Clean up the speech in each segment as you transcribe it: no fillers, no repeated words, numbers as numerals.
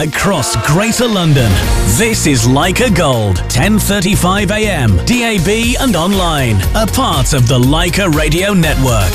across Greater London. This is Leica Gold, 10:35 a.m, DAB and online. A part of the Leica Radio Network.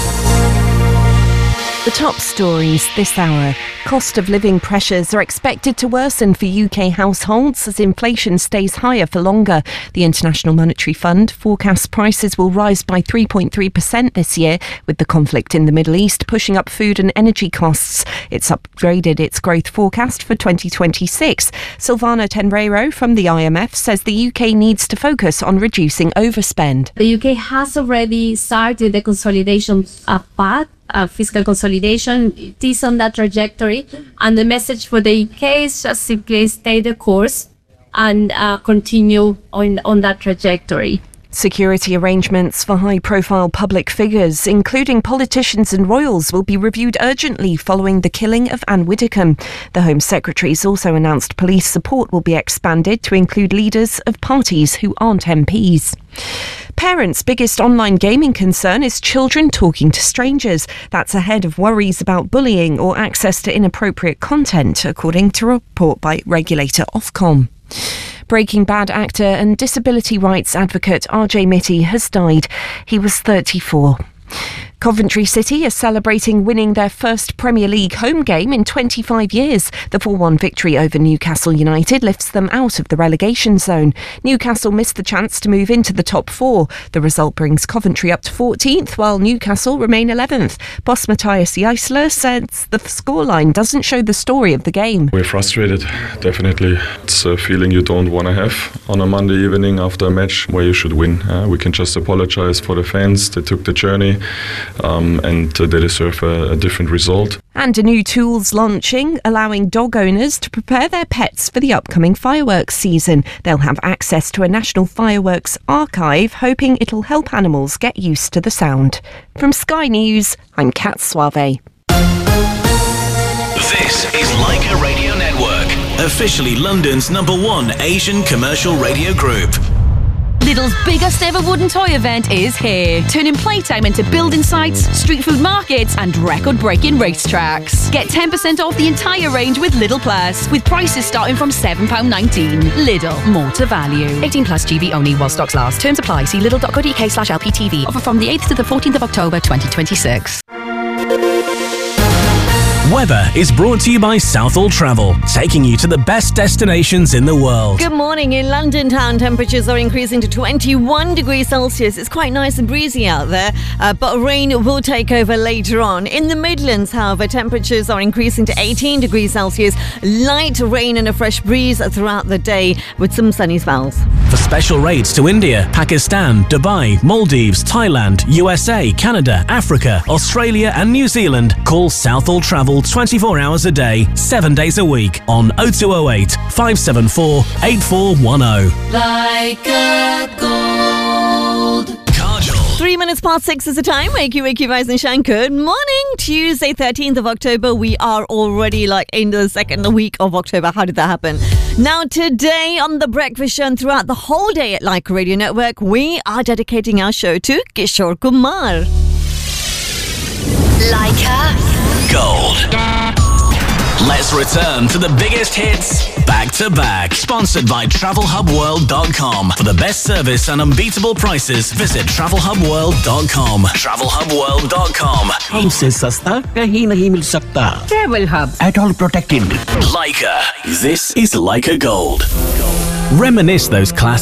The top stories this hour. Cost of living pressures are expected to worsen for UK households as inflation stays higher for longer. The International Monetary Fund forecasts prices will rise by 3.3% this year, with the conflict in the Middle East pushing up food and energy costs. It's upgraded its growth forecast for 2026. Silvana Tenreiro from the IMF says the UK needs to focus on reducing overspend. The UK has already started the consolidation path. Fiscal consolidation, it is on that trajectory, and the message for the UK is just simply stay the course and continue on that trajectory. Security arrangements for high-profile public figures, including politicians and royals, will be reviewed urgently following the killing of Anne Widdecombe. The Home Secretary has also announced police support will be expanded to include leaders of parties who aren't MPs. Parents' biggest online gaming concern is children talking to strangers. That's ahead of worries about bullying or access to inappropriate content, according to a report by regulator Ofcom. Breaking Bad actor and disability rights advocate RJ Mitte has died. He was 34. Coventry City is celebrating winning their first Premier League home game in 25 years. The 4-1 victory over Newcastle United lifts them out of the relegation zone. Newcastle missed the chance to move into the top four. The result brings Coventry up to 14th, while Newcastle remain 11th. Boss Matthias Eisler says the scoreline doesn't show the story of the game. We're frustrated, definitely. It's a feeling you don't want to have on a Monday evening after a match where you should win. We can just apologise for the fans. They took the journey. And they deserve a different result. And a new tool's launching, allowing dog owners to prepare their pets for the upcoming fireworks season. They'll have access to a national fireworks archive, hoping it'll help animals get used to the sound. From Sky News, I'm Kat Suave. This is Leica Radio Network, officially London's #1 Asian commercial radio group. Lidl's biggest ever wooden toy event is here, turning playtime into building sites, street food markets and record-breaking racetracks. Get 10% off the entire range with Lidl Plus, with prices starting from £7.19. Lidl, more to value. 18 plus GB only while stocks last. Terms apply. See lidl.co.uk/LPTV. Offer from the 8th to the 14th of October 2026. Weather is brought to you by Southall Travel, taking you to the best destinations in the world. Good morning. In London town, temperatures are increasing to 21 degrees Celsius. It's quite nice and breezy out there, but rain will take over later on. In the Midlands, however, temperatures are increasing to 18 degrees Celsius. Light rain and a fresh breeze throughout the day with some sunny spells. For special rates to India, Pakistan, Dubai, Maldives, Thailand, USA, Canada, Africa, Australia and New Zealand, call Southall Travel 24 hours a day, 7 days a week on 0208 574 8410. Leica Gold. 3 minutes past 6 is the time. Wakey, rise and shine. Good morning. Tuesday, 13th of October. We are already in the second week of October. How did that happen? Now, today on The Breakfast Show and throughout the whole day at Leica Radio Network, we are dedicating our show to Kishore Kumar. Leica Gold. Let's return to the biggest hits back to back. Sponsored by TravelHubWorld.com. For the best service and unbeatable prices, visit TravelHubWorld.com. TravelHubWorld.com. हमसे सस्ता कहीं नहीं मिल सकता. Travel Hub. At all protected. Leica. This is Leica Gold. Reminisce those classic